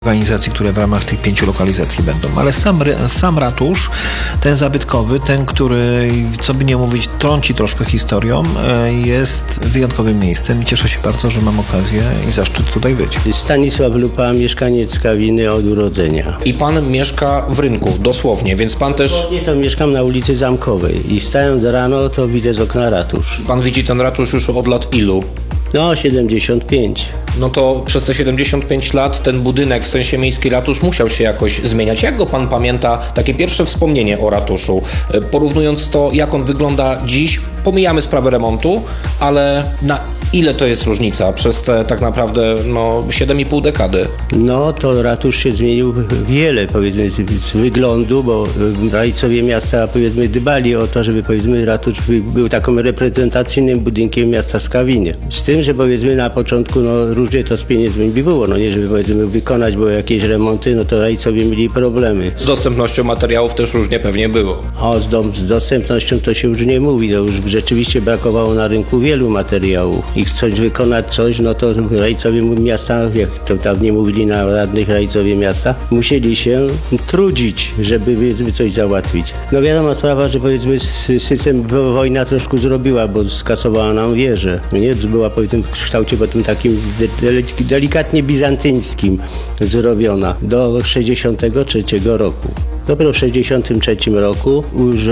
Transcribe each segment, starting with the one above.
organizacji, które w ramach tych 5 lokalizacji będą. Ale sam ratusz, ten zabytkowy, ten, który, co by nie mówić, trąci troszkę historią, jest wyjątkowym miejscem i cieszę się bardzo, że mam okazję i zaszczyt tutaj być. Stanisław Lupa, mieszkaniec Skawiny od urodzenia. I pan mieszka w rynku, dosłownie, więc pan też... Nie, to mieszkam na ulicy Zamkowej i wstając rano, to widzę z okna ratusz. Pan widzi ten ratusz już od lat ilu? No, 75. No to przez te 75 lat ten budynek, w sensie miejski ratusz, musiał się jakoś zmieniać. Jak go pan pamięta, takie pierwsze wspomnienie o ratuszu? Porównując to, jak on wygląda dziś, pomijamy sprawę remontu, ale na ile to jest różnica przez te tak naprawdę 7,5 dekady? No, to ratusz się zmienił wiele, powiedzmy, z wyglądu, bo rajcowie miasta, powiedzmy, dbali o to, żeby, powiedzmy, ratusz był takim reprezentacyjnym budynkiem miasta Skawiny. Z tym, że, powiedzmy, na początku, różnie to z pieniędzmi było, nie, żeby, powiedzmy, wykonać było jakieś remonty, to rajcowie mieli problemy. Z dostępnością materiałów też różnie pewnie było. Z dostępnością to się już nie mówi, to już rzeczywiście brakowało na rynku wielu materiałów. I chcąc wykonać coś, to rajcowie miasta, jak to dawniej mówili na radnych rajcowie miasta, musieli się trudzić, żeby, powiedzmy, coś załatwić. Wiadoma sprawa, że, powiedzmy, system wojna troszkę zrobiła, bo skasowała nam wieżę. Nie? Była, powiedzmy, w kształcie potem takim delikatnie bizantyńskim zrobiona do 63 roku. Dopiero w 1963 roku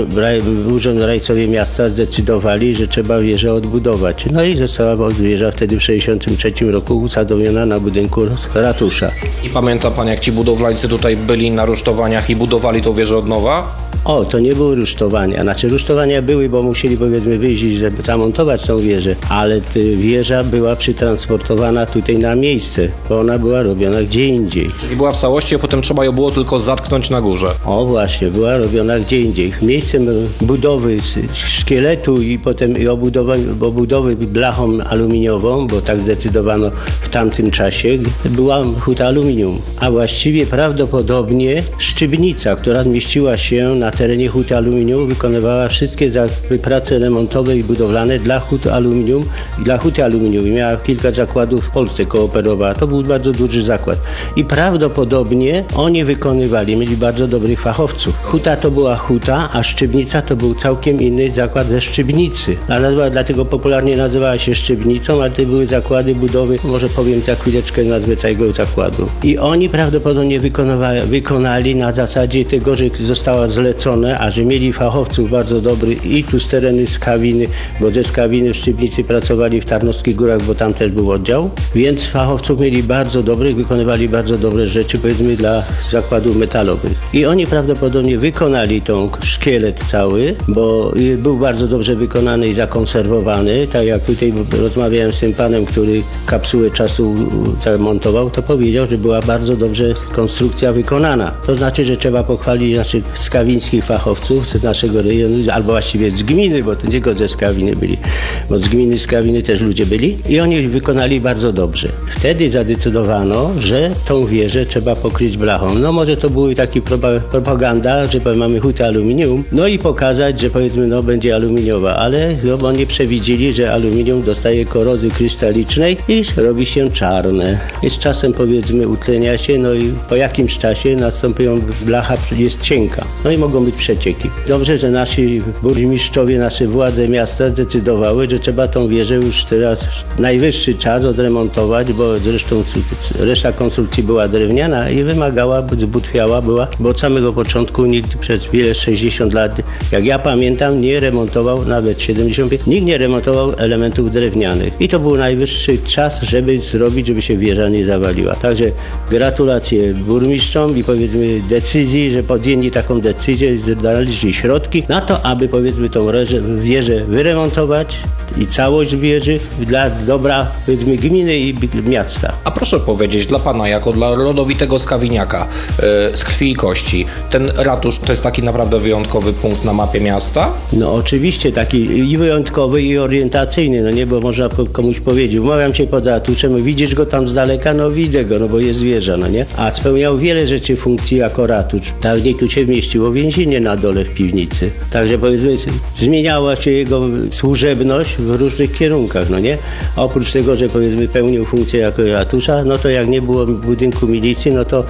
Urząd Rajcowie Miasta zdecydowali, że trzeba wieżę odbudować. I została wieża wtedy w 1963 roku usadowiona na budynku ratusza. I pamięta pan, jak ci budowlańcy tutaj byli na rusztowaniach i budowali tą wieżę od nowa? To nie były rusztowania. Rusztowania były, bo musieli, powiedzmy, wyjść, żeby zamontować tą wieżę, ale wieża była przytransportowana tutaj na miejsce, bo ona była robiona gdzie indziej. Czyli była w całości, a potem trzeba ją było tylko zatknąć na górze. Właśnie, była robiona gdzie indziej. Miejscem budowy szkieletu i potem obudowy blachą aluminiową, bo tak zdecydowano w tamtym czasie, była huta aluminium. A właściwie prawdopodobnie szczypnica, która mieściła się na terenie huty aluminium, wykonywała wszystkie prace remontowe i budowlane dla huty aluminium i miała kilka zakładów w Polsce, kooperowała. To był bardzo duży zakład. I prawdopodobnie oni mieli bardzo dobrych fachowców. Huta to była huta, a szczypnica to był całkiem inny zakład ze Szczypnicy. Dlatego popularnie nazywała się Szczypnicą, a to były zakłady budowy, może powiem za chwileczkę nazwę całego zakładu. I oni prawdopodobnie wykonali na zasadzie tego, że została zlecone, a że mieli fachowców bardzo dobrych i tu z tereny Skawiny, bo ze Skawiny w Szczypnicy pracowali w Tarnowskich Górach, bo tam też był oddział, więc fachowców mieli bardzo dobrych, wykonywali bardzo dobre rzeczy, powiedzmy, dla zakładów metalowych. I oni prawdopodobnie wykonali tą szkielet cały, bo był bardzo dobrze wykonany i zakonserwowany. Tak jak tutaj rozmawiałem z tym panem, który kapsułę czasu zamontował, to powiedział, że była bardzo dobrze konstrukcja wykonana. To znaczy, że trzeba pochwalić naszych skawińskich fachowców z naszego rejonu, albo właściwie z gminy, bo to nie tylko ze Skawiny byli, bo z gminy Skawiny też ludzie byli i oni wykonali bardzo dobrze. Wtedy zadecydowano, że tą wieżę trzeba pokryć blachą. Może to były takie propaganda, że mamy hutę aluminium, i pokazać, że, powiedzmy, będzie aluminiowa, ale oni przewidzieli, że aluminium dostaje korozy krystalicznej i robi się czarne. I z czasem, powiedzmy, utlenia się, i po jakimś czasie blacha jest cienka. I mogą być przecieki. Dobrze, że nasi burmistrzowie, nasze władze miasta zdecydowały, że trzeba tą wieżę już teraz najwyższy czas odremontować, bo zresztą reszta konstrukcji była drewniana i wymagała, zbutwiała była, bo od samego początku nikt przez 60 lat, jak ja pamiętam, nie remontował, nawet 75, nikt nie remontował elementów drewnianych. I to był najwyższy czas, żeby zrobić, żeby się wieża nie zawaliła. Także gratulacje burmistrzom i, powiedzmy, decyzji, że podjęli taką decyzję, znaleźli środki na to, aby, powiedzmy, tą wieżę wyremontować i całość wieży dla dobra, powiedzmy, gminy i miasta. A proszę powiedzieć, dla pana, jako dla rodowitego skawiniaka z krwi i kości, ten ratusz to jest taki naprawdę wyjątkowy punkt na mapie miasta? Oczywiście taki i wyjątkowy, i orientacyjny, nie, bo można komuś powiedzieć, umawiam się pod ratuszem, widzisz go tam z daleka? Widzę go, bo jest wieża, nie? A spełniał wiele rzeczy funkcji jako ratusz. Dawniej tu się mieściło więzienie na dole w piwnicy. Także, powiedzmy, zmieniała się jego służebność, w różnych kierunkach, no nie? A oprócz tego, że powiedzmy pełnił funkcję jako ratusza, no to jak nie było budynku milicji, no to